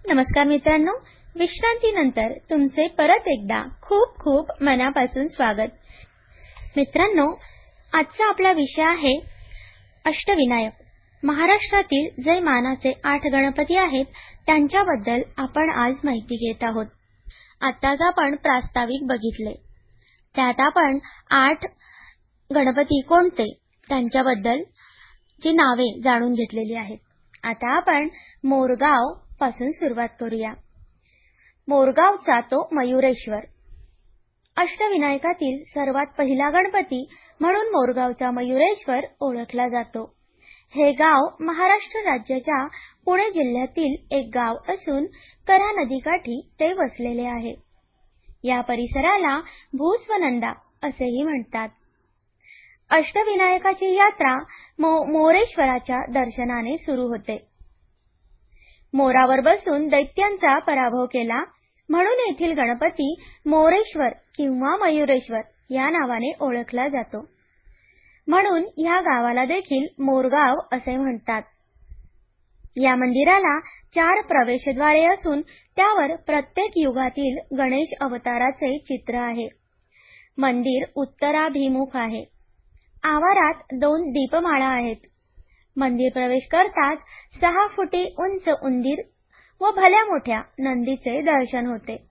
नमस्कार मित्रांनो, विश्रांतीनंतर तुमचे परत एकदा खूप खूप मनापासून स्वागत. मित्रांनो, आजचा आपला विषय आहे अष्टविनायक. महाराष्ट्रातील जे मानाचे 8 गणपती आहेत त्यांच्याबद्दल आपण आज माहिती घेत आहोत. आताच आपण प्रास्ताविक बघितले, त्यात आपण 8 गणपती कोणते त्यांच्याबद्दल जी नावे जाणून घेतलेली आहेत. आता आपण मोरगाव पासून सुरुवात करूया. मोरगावचा तो मयुरेश्वर. अष्टविनायकातील सर्वात पहिला गणपती म्हणून मोरगावचा मयुरेश्वर ओळखला जातो. हे गाव महाराष्ट्र राज्याच्या पुणे जिल्ह्यातील एक गाव असून कऱ्हा नदीकाठी ते वसलेले आहे. या परिसराला भूस्वनंदा असेही म्हणतात. अष्टविनायकाची यात्रा मोरेश्वराच्या दर्शनाने सुरू होते. मोरावर बसून दैत्यांचा पराभव केला म्हणून येथील गणपती मोरेश्वर किंवा मयुरेश्वर या नावाने ओळखला जातो. म्हणून या गावाला देखील मोरगाव असे म्हणतात. या मंदिराला 4 प्रवेशद्वारे असून त्यावर प्रत्येक युगातील गणेश अवताराचे चित्र आहे. मंदिर उत्तराभिमुख आहे. आवारात 2 दीपमाळा आहेत. मंदिर प्रवेश करताच 6 फुटी उंच उंदीर व भल्या मोठ्या नंदीचे दर्शन होते.